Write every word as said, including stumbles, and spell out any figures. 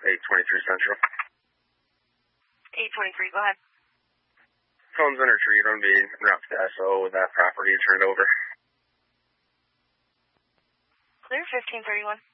eight twenty-three Central. eight twenty-three, go ahead. Phone's been retrieved. I'm being route to S O with that property and turned over. Clear fifteen thirty-one.